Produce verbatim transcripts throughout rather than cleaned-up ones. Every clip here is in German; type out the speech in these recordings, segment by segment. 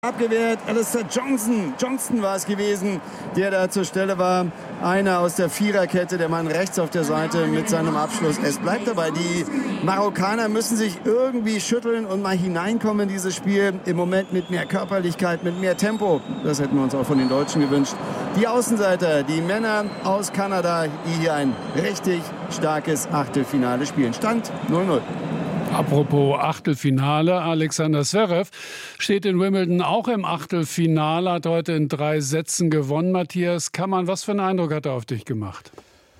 Abgewehrt, Alistair Johnson. Johnston war es gewesen, der da zur Stelle war. Einer aus der Viererkette, der Mann rechts auf der Seite mit seinem Abschluss. Es bleibt dabei, die Marokkaner müssen sich irgendwie schütteln und mal hineinkommen in dieses Spiel. Im Moment mit mehr Körperlichkeit, mit mehr Tempo. Das hätten wir uns auch von den Deutschen gewünscht. Die Außenseiter, die Männer aus Kanada, die hier ein richtig starkes Achtelfinale spielen. Stand null null. Apropos Achtelfinale, Alexander Zverev steht in Wimbledon auch im Achtelfinale, hat heute in drei Sätzen gewonnen. Matthias Kammann, was für einen Eindruck hat er auf dich gemacht?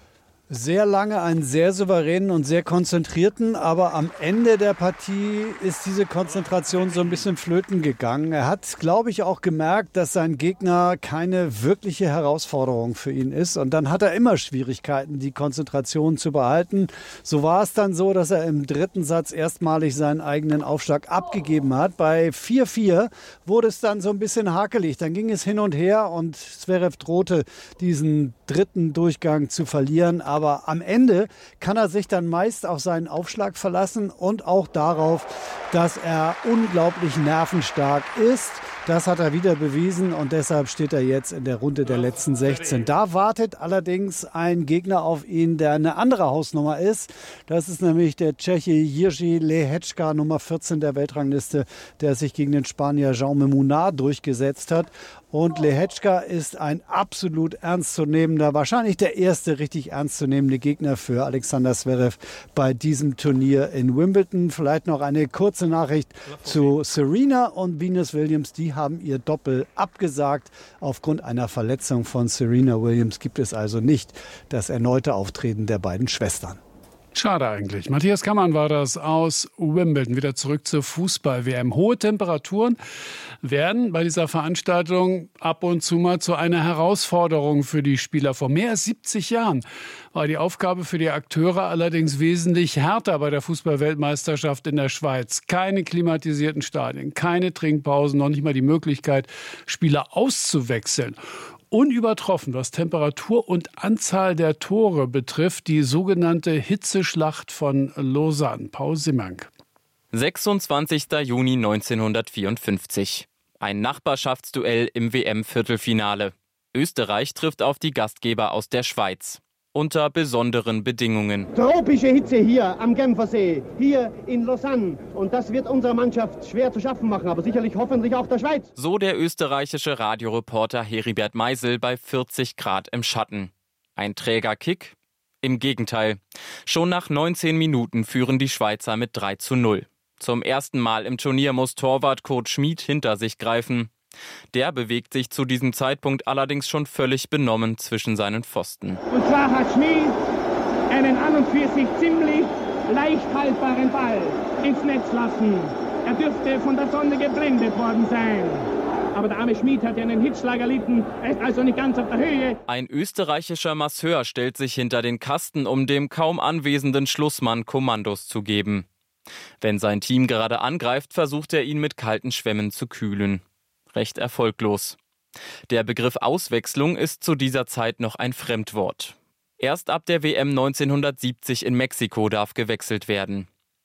Sehr lange einen sehr souveränen und sehr konzentrierten, aber am Ende der Partie ist diese Konzentration so ein bisschen flöten gegangen. Er hat, glaube ich, auch gemerkt, dass sein Gegner keine wirkliche Herausforderung für ihn ist. Und dann hat er immer Schwierigkeiten, die Konzentration zu behalten. So war es dann so, dass er im dritten Satz erstmalig seinen eigenen Aufschlag abgegeben hat. Bei vier vier wurde es dann so ein bisschen hakelig. Dann ging es hin und her und Zverev drohte, diesen dritten Durchgang zu verlieren. Aber Aber am Ende kann er sich dann meist auf seinen Aufschlag verlassen und auch darauf, dass er unglaublich nervenstark ist. Das hat er wieder bewiesen und deshalb steht er jetzt in der Runde der letzten sechzehn. Da wartet allerdings ein Gegner auf ihn, der eine andere Hausnummer ist. Das ist nämlich der Tscheche Jiří Lehečka, Nummer vierzehn der Weltrangliste, der sich gegen den Spanier Jaume Munar durchgesetzt hat. Und Lehečka ist ein absolut ernstzunehmender, wahrscheinlich der erste richtig ernstzunehmende Gegner für Alexander Zverev bei diesem Turnier in Wimbledon. Vielleicht noch eine kurze Nachricht zu Serena und Venus Williams. Die haben ihr Doppel abgesagt. Aufgrund einer Verletzung von Serena Williams gibt es also nicht das erneute Auftreten der beiden Schwestern. Schade eigentlich. Matthias Kammann war das aus Wimbledon. Wieder zurück zur Fußball-W M. Hohe Temperaturen werden bei dieser Veranstaltung ab und zu mal zu einer Herausforderung für die Spieler. Vor mehr als siebzig Jahren war die Aufgabe für die Akteure allerdings wesentlich härter bei der Fußball-Weltmeisterschaft in der Schweiz. Keine klimatisierten Stadien, keine Trinkpausen, noch nicht mal die Möglichkeit, Spieler auszuwechseln. Unübertroffen, was Temperatur und Anzahl der Tore betrifft, die sogenannte Hitzeschlacht von Lausanne. Paul Simmank. sechsundzwanzigster Juni neunzehnhundertvierundfünfzig. Ein Nachbarschaftsduell im W M-Viertelfinale. Österreich trifft auf die Gastgeber aus der Schweiz. Unter besonderen Bedingungen. Tropische Hitze hier am Genfersee, hier in Lausanne. Und das wird unserer Mannschaft schwer zu schaffen machen, aber sicherlich hoffentlich auch der Schweiz. So der österreichische Radioreporter Heribert Meisel bei vierzig Grad im Schatten. Ein träger Kick? Im Gegenteil. Schon nach neunzehn Minuten führen die Schweizer mit drei zu null. Zum ersten Mal im Turnier muss Torwart Kurt Schmid hinter sich greifen. Der bewegt sich zu diesem Zeitpunkt allerdings schon völlig benommen zwischen seinen Pfosten. Und zwar hat Schmid einen an und für sich ziemlich leicht haltbaren Ball ins Netz lassen. Er dürfte von der Sonne geblendet worden sein. Aber der arme Schmid hat ja einen Hitzschlag erlitten, er ist also nicht ganz auf der Höhe. Ein österreichischer Masseur stellt sich hinter den Kasten, um dem kaum anwesenden Schlussmann Kommandos zu geben. Wenn sein Team gerade angreift, versucht er ihn mit kalten Schwämmen zu kühlen. Recht erfolglos. Der Begriff Auswechslung ist zu dieser Zeit noch ein Fremdwort. Erst ab der W M neunzehnhundertsiebzig in Mexiko darf gewechselt werden.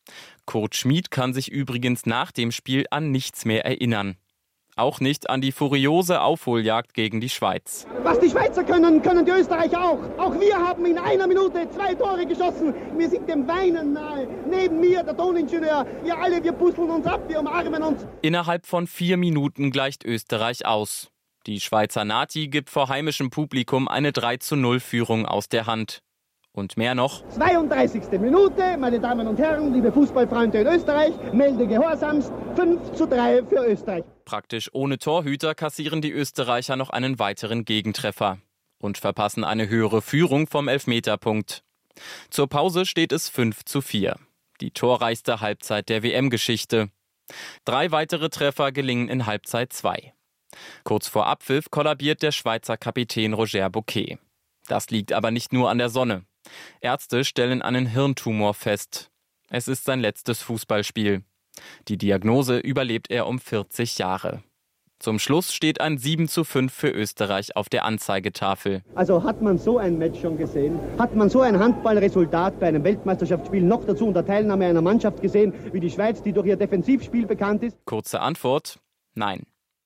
Kurt Schmid kann sich übrigens nach dem Spiel an nichts mehr erinnern. Auch nicht an die furiose Aufholjagd gegen die Schweiz. Was die Schweizer können, können die Österreicher auch. Auch wir haben in einer Minute zwei Tore geschossen. Wir sind dem Weinen nahe. Neben mir der Toningenieur. Wir alle, wir puzzeln uns ab, wir umarmen uns. Innerhalb von vier Minuten gleicht Österreich aus. Die Schweizer Nati gibt vor heimischem Publikum eine drei zu null Führung aus der Hand. Und mehr noch. zweiunddreißigste Minute, meine Damen und Herren, liebe Fußballfreunde in Österreich, melde gehorsamst fünf zu drei für Österreich. Praktisch ohne Torhüter kassieren die Österreicher noch einen weiteren Gegentreffer und verpassen eine höhere Führung vom Elfmeterpunkt. Zur Pause steht es fünf zu vier. Die torreichste Halbzeit der W M-Geschichte. Drei weitere Treffer gelingen in Halbzeit zwei. Kurz vor Abpfiff kollabiert der Schweizer Kapitän Roger Bouquet. Das liegt aber nicht nur an der Sonne. Ärzte stellen einen Hirntumor fest. Es ist sein letztes Fußballspiel. Die Diagnose überlebt er um vierzig Jahre. Zum Schluss steht ein sieben zu fünf für Österreich auf der Anzeigetafel. Also hat man so ein Match schon gesehen? Hat man so ein Handballresultat bei einem Weltmeisterschaftsspiel noch dazu unter Teilnahme einer Mannschaft gesehen, wie die Schweiz, die durch ihr Defensivspiel bekannt ist? Kurze Antwort: Nein.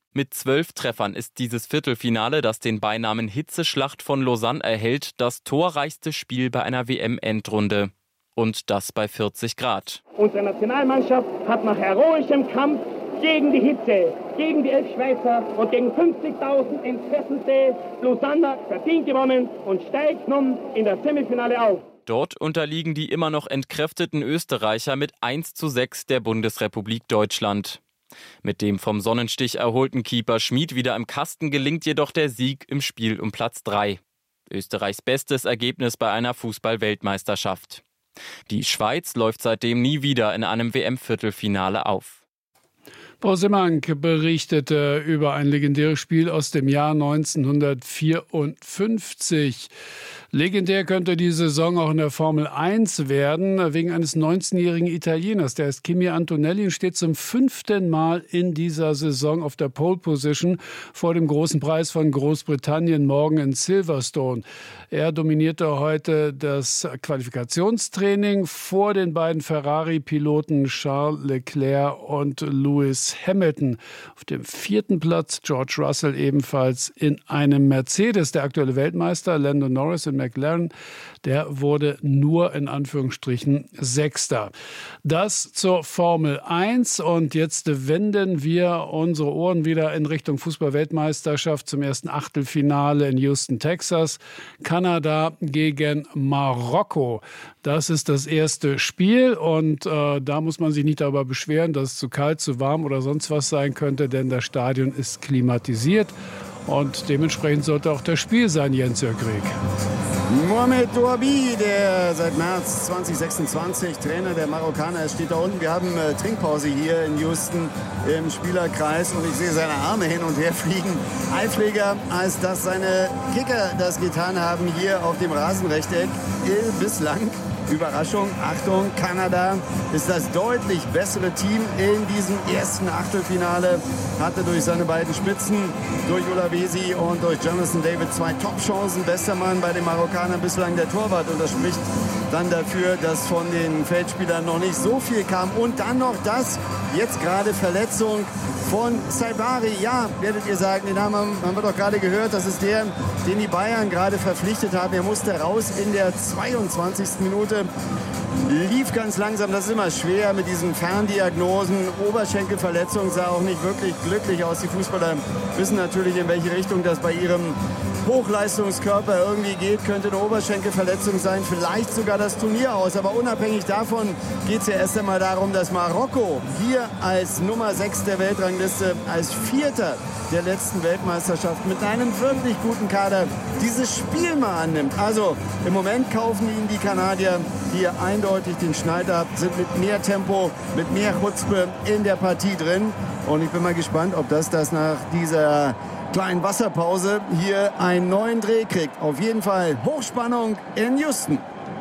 Mit zwölf Treffern ist dieses Viertelfinale, das den Beinamen Hitzeschlacht von Lausanne erhält, das torreichste Spiel bei einer W M-Endrunde. Und das bei vierzig Grad. Unsere Nationalmannschaft hat nach heroischem Kampf gegen die Hitze, gegen die elf Schweizer und gegen fünfzigtausend entfesselte Lausanner verdient gewonnen und steigt nun in das Semifinale auf. Dort unterliegen die immer noch entkräfteten Österreicher mit eins zu sechs der Bundesrepublik Deutschland. Mit dem vom Sonnenstich erholten Keeper Schmid wieder im Kasten gelingt jedoch der Sieg im Spiel um Platz drei. Österreichs bestes Ergebnis bei einer Fußball-Weltmeisterschaft. Die Schweiz läuft seitdem nie wieder in einem W M-Viertelfinale auf. Paul Simmank berichtete über ein legendäres Spiel aus dem Jahr neunzehnhundertvierundfünfzig. Legendär könnte die Saison auch in der Formel eins werden, wegen eines neunzehnjährigen Italieners. Der ist Kimi Antonelli und steht zum fünften Mal in dieser Saison auf der Pole Position vor dem großen Preis von Großbritannien morgen in Silverstone. Er dominierte heute das Qualifikationstraining vor den beiden Ferrari-Piloten Charles Leclerc und Lewis Hamilton. Auf dem vierten Platz George Russell ebenfalls in einem Mercedes. Der aktuelle Weltmeister Lando Norris in McLaren, der wurde nur in Anführungsstrichen Sechster. Das zur Formel eins und jetzt wenden wir unsere Ohren wieder in Richtung Fußball-Weltmeisterschaft zum ersten Achtelfinale in Houston, Texas. Kanada gegen Marokko. Das ist das erste Spiel und äh, da muss man sich nicht darüber beschweren, dass es zu kalt, zu warm oder sonst was sein könnte, denn das Stadion ist klimatisiert und dementsprechend sollte auch das Spiel sein, Jens-Jörg Rieck. Mohamed Douabi, der seit März zweitausendsechsundzwanzig Trainer der Marokkaner ist, steht da unten. Wir haben äh, Trinkpause hier in Houston im Spielerkreis und ich sehe seine Arme hin und her fliegen. Eifriger, als dass seine Kicker das getan haben hier auf dem Rasenrechteck. Bislang, Überraschung, Achtung, Kanada ist das deutlich bessere Team in diesem ersten Achtelfinale. Hatte durch seine beiden Spitzen, durch Olawesi und durch Jonathan David zwei Top-Chancen. Bester Mann bei den Marokkanern bislang der Torwart. Und das spricht dann dafür, dass von den Feldspielern noch nicht so viel kam. Und dann noch das, jetzt gerade Verletzung von Saibari. Ja, werdet ihr sagen, den Namen haben wir doch gerade gehört. Das ist der, den die Bayern gerade verpflichtet haben. Er musste raus in der zweiundzwanzigsten Minute. Lief ganz langsam, das ist immer schwer mit diesen Ferndiagnosen. Oberschenkelverletzung sah auch nicht wirklich glücklich aus. Die Fußballer wissen natürlich, in welche Richtung das bei ihrem Hochleistungskörper irgendwie geht. Könnte eine Oberschenkelverletzung sein, vielleicht sogar das Turnier aus. Aber unabhängig davon geht es ja erst einmal darum, dass Marokko hier als Nummer sechs der Weltrangliste, als Vierter der letzten Weltmeisterschaft mit einem wirklich guten Kader dieses Spiel mal annimmt. Also im Moment kaufen ihnen die Kanadier hier eindeutig den Schneid ab, sind mit mehr Tempo, mit mehr Chutzpe in der Partie drin. Und ich bin mal gespannt, ob das das nach dieser kleinen Wasserpause hier einen neuen Dreh kriegt. Auf jeden Fall Hochspannung in Houston.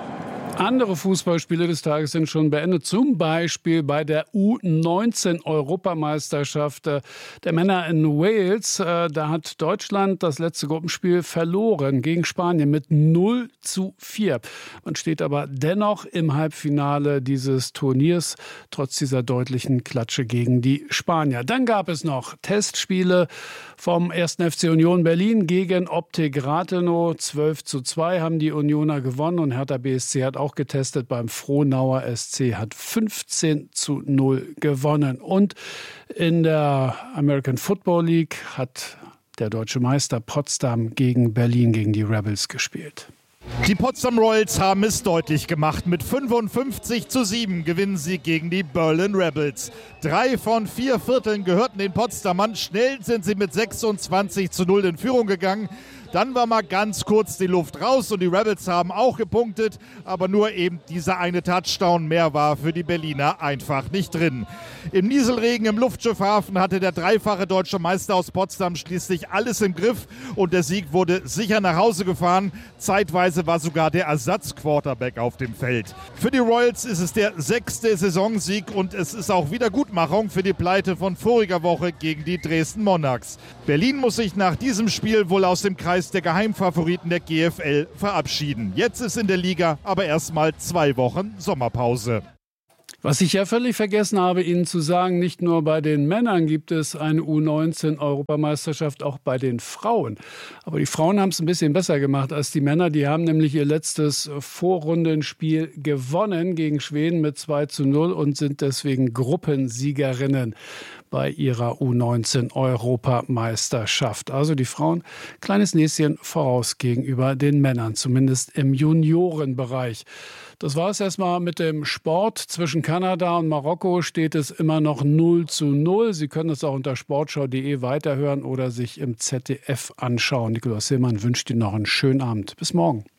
Andere Fußballspiele des Tages sind schon beendet, zum Beispiel bei der U neunzehn Europameisterschaft der Männer in Wales. Da hat Deutschland das letzte Gruppenspiel verloren gegen Spanien mit null zu vier. Man steht aber dennoch im Halbfinale dieses Turniers, trotz dieser deutlichen Klatsche gegen die Spanier. Dann gab es noch Testspiele vom ersten F C Union Berlin gegen Optik Rathenow. zwölf zu zwei haben die Unioner gewonnen und Hertha B S C hat auch getestet beim Frohnauer S C, hat fünfzehn zu null gewonnen. Und in der American Football League hat der deutsche Meister Potsdam gegen Berlin, gegen die Rebels gespielt. Die Potsdam Royals haben es deutlich gemacht. Mit fünfundfünfzig zu sieben gewinnen sie gegen die Berlin Rebels. Drei von vier Vierteln gehörten den Potsdamern. Schnell sind sie mit sechsundzwanzig zu null in Führung gegangen. Dann war mal ganz kurz die Luft raus und die Rebels haben auch gepunktet, aber nur eben dieser eine Touchdown mehr war für die Berliner einfach nicht drin. Im Nieselregen im Luftschiffhafen hatte der dreifache deutsche Meister aus Potsdam schließlich alles im Griff und der Sieg wurde sicher nach Hause gefahren. Zeitweise war sogar der Ersatzquarterback auf dem Feld. Für die Royals ist es der sechste Saisonsieg und es ist auch Wiedergutmachung für die Pleite von voriger Woche gegen die Dresden Monarchs. Berlin muss sich nach diesem Spiel wohl aus dem Kreis der Geheimfavoriten der G F L verabschieden. Jetzt ist in der Liga aber erstmal zwei Wochen Sommerpause. Was ich ja völlig vergessen habe, Ihnen zu sagen, nicht nur bei den Männern gibt es eine U neunzehn-Europameisterschaft, auch bei den Frauen. Aber die Frauen haben es ein bisschen besser gemacht als die Männer. Die haben nämlich ihr letztes Vorrundenspiel gewonnen gegen Schweden mit zwei zu null und sind deswegen Gruppensiegerinnen bei ihrer U neunzehn-Europameisterschaft. Also die Frauen, kleines Näschen voraus gegenüber den Männern, zumindest im Juniorenbereich. Das war es erstmal mit dem Sport. Zwischen Kanada und Marokko steht es immer noch null zu null. Sie können es auch unter sportschau punkt de weiterhören oder sich im Z D F anschauen. Nikolaus Hillmann wünscht Ihnen noch einen schönen Abend. Bis morgen.